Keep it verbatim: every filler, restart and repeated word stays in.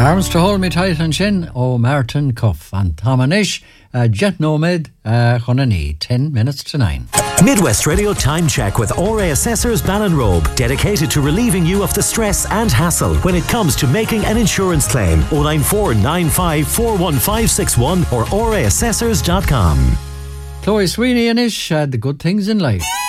Arms to hold me tight and shin, oh Martin Cuff and Tomanish, uh, Jet Nomad, uh, Chonani, ten minutes to nine. Midwest Radio Time Check with O R A Assessors Ballinrobe, dedicated to relieving you of the stress and hassle when it comes to making an insurance claim. oh nine four nine five four one five six one or O R A assessors dot com. Chloe Sweeney and Ish had the good things in life.